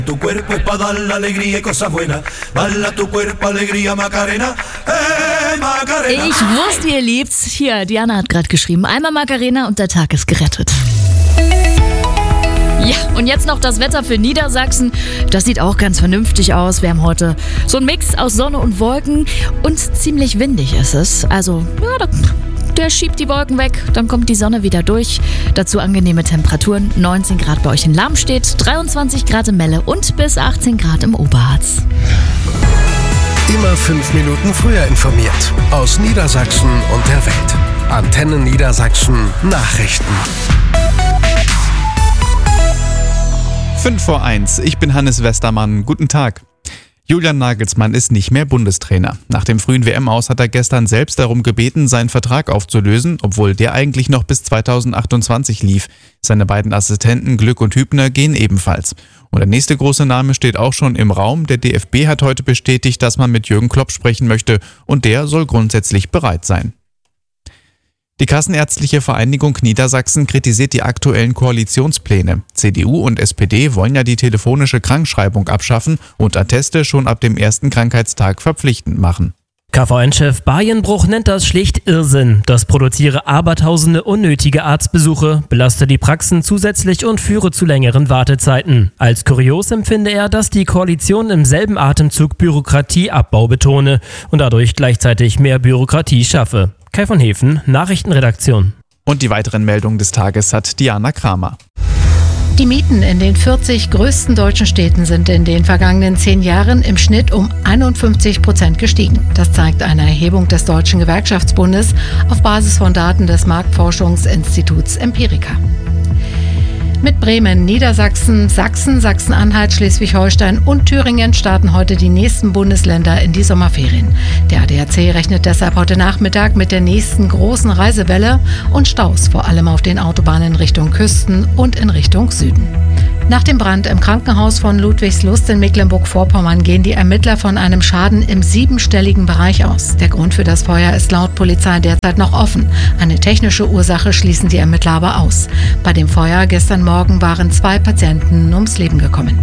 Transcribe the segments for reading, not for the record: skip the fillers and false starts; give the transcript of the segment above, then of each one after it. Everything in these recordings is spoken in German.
Tu cuerpo es para dar la alegría y cosas buenas. Bala tu cuerpo, alegría, Macarena. Macarena. Ich wusste, ihr liebt's. Hier, Diana hat gerade geschrieben. Einmal Macarena und der Tag ist gerettet. Ja, und jetzt noch das Wetter für Niedersachsen. Das sieht auch ganz vernünftig aus. Wir haben heute so einen Mix aus Sonne und Wolken und ziemlich windig ist es. Also, ja, der schiebt die Wolken weg, dann kommt die Sonne wieder durch. Dazu angenehme Temperaturen, 19 Grad bei euch in Lamstedt, 23 Grad in Melle und bis 18 Grad im Oberharz. Immer 5 Minuten früher informiert. Aus Niedersachsen und der Welt. Antenne Niedersachsen Nachrichten. 5:05, ich bin Hannes Westermann. Guten Tag. Julian Nagelsmann ist nicht mehr Bundestrainer. Nach dem frühen WM-Aus hat er gestern selbst darum gebeten, seinen Vertrag aufzulösen, obwohl der eigentlich noch bis 2028 lief. Seine beiden Assistenten Glück und Hübner gehen ebenfalls. Und der nächste große Name steht auch schon im Raum. Der DFB hat heute bestätigt, dass man mit Jürgen Klopp sprechen möchte und der soll grundsätzlich bereit sein. Die Kassenärztliche Vereinigung Niedersachsen kritisiert die aktuellen Koalitionspläne. CDU und SPD wollen ja die telefonische Krankschreibung abschaffen und Atteste schon ab dem ersten Krankheitstag verpflichtend machen. KVN-Chef Bayenbruch nennt das schlicht Irrsinn. Das produziere abertausende unnötige Arztbesuche, belaste die Praxen zusätzlich und führe zu längeren Wartezeiten. Als kurios empfinde er, dass die Koalition im selben Atemzug Bürokratieabbau betone und dadurch gleichzeitig mehr Bürokratie schaffe. Kai von Hefen, Nachrichtenredaktion. Und die weiteren Meldungen des Tages hat Diana Kramer. Die Mieten in den 40 größten deutschen Städten sind in den vergangenen 10 Jahren im Schnitt um 51% gestiegen. Das zeigt eine Erhebung des Deutschen Gewerkschaftsbundes auf Basis von Daten des Marktforschungsinstituts Empirica. Mit Bremen, Niedersachsen, Sachsen, Sachsen-Anhalt, Schleswig-Holstein und Thüringen starten heute die nächsten Bundesländer in die Sommerferien. Der ADAC rechnet deshalb heute Nachmittag mit der nächsten großen Reisewelle und Staus, vor allem auf den Autobahnen Richtung Küsten und in Richtung Süden. Nach dem Brand im Krankenhaus von Ludwigslust in Mecklenburg-Vorpommern gehen die Ermittler von einem Schaden im 7-stelligen Bereich aus. Der Grund für das Feuer ist laut Polizei derzeit noch offen. Eine technische Ursache schließen die Ermittler aber aus. Bei dem Feuer gestern Morgen waren 2 Patienten ums Leben gekommen.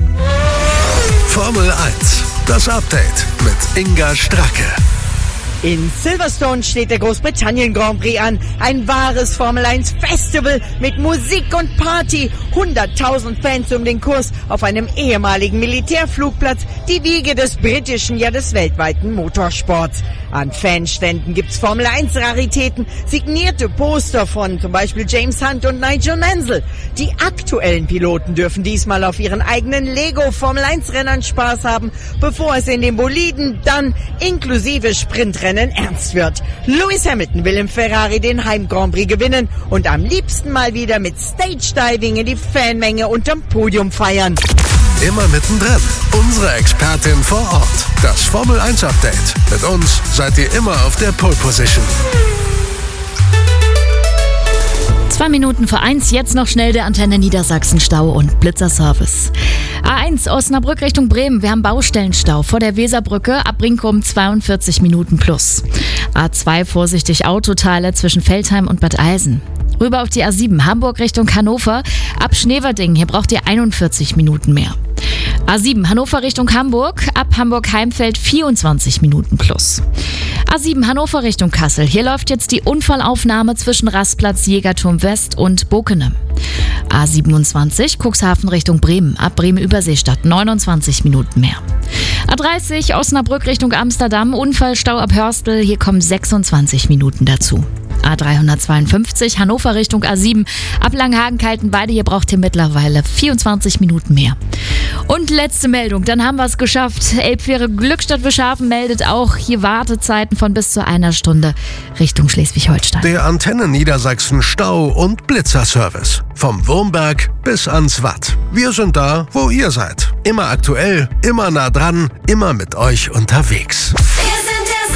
Formel 1, das Update mit Inga Stracke. In Silverstone steht der Großbritannien Grand Prix an. Ein wahres Formel 1 Festival mit Musik und Party. 100.000 Fans um den Kurs auf einem ehemaligen Militärflugplatz. Die Wiege des britischen, ja des weltweiten Motorsports. An Fanständen gibt's Formel 1 Raritäten. Signierte Poster von zum Beispiel James Hunt und Nigel Mansell. Die aktuellen Piloten dürfen diesmal auf ihren eigenen Lego Formel 1 Rennern Spaß haben, bevor es in den Boliden dann inklusive Sprintrennen ernst wird. Lewis Hamilton will im Ferrari den Heim Grand Prix gewinnen und am liebsten mal wieder mit Stage Diving in die Fanmenge unterm Podium feiern. Immer mittendrin. Unsere Expertin vor Ort. Das Formel 1 Update. Mit uns seid ihr immer auf der Pole Position. 2 Minuten vor 1, jetzt noch schnell der Antenne Niedersachsen Stau- und Blitzerservice. A1 Osnabrück Richtung Bremen, wir haben Baustellenstau vor der Weserbrücke, ab Brinkum 42 Minuten plus. A2 vorsichtig Autoteile zwischen Veltheim und Bad Eilsen. Rüber auf die A7 Hamburg Richtung Hannover, ab Schneverding, hier braucht ihr 41 Minuten mehr. A7 Hannover Richtung Hamburg, ab Hamburg-Heimfeld 24 Minuten plus. A7 Hannover Richtung Kassel, hier läuft jetzt die Unfallaufnahme zwischen Rastplatz Jägerturm West und Bokenem. A27 Cuxhaven Richtung Bremen, ab Bremen-Überseestadt 29 Minuten mehr. A30 Osnabrück Richtung Amsterdam, Unfallstau ab Hörstel, hier kommen 26 Minuten dazu. A352 Hannover Richtung A7, ab Langhagen-Kaltenweide, hier braucht ihr mittlerweile 24 Minuten mehr. Und letzte Meldung, dann haben wir es geschafft. Elbfähre Glückstadt-Wischhafen meldet auch hier Wartezeiten von bis zu 1 Stunde Richtung Schleswig-Holstein. Der Antenne Niedersachsen Stau- und Blitzerservice. Vom Wurmberg bis ans Watt. Wir sind da, wo ihr seid. Immer aktuell, immer nah dran, immer mit euch unterwegs. Wir sind der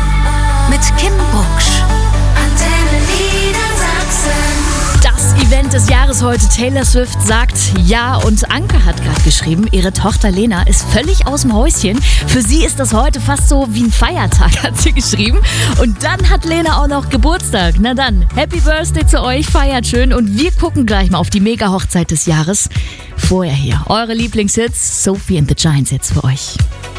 Sommer Mit Kim Bucksch. Antenne Niedersachsen. Das Event Moment des Jahres heute. Taylor Swift sagt ja und Anke hat gerade geschrieben, ihre Tochter Lena ist völlig aus dem Häuschen. Für sie ist das heute fast so wie ein Feiertag, hat sie geschrieben. Und dann hat Lena auch noch Geburtstag. Na dann, Happy Birthday zu euch, feiert schön und wir gucken gleich mal auf die Mega-Hochzeit des Jahres. Vorher hier, eure Lieblingshits, Sophie and the Giants jetzt für euch.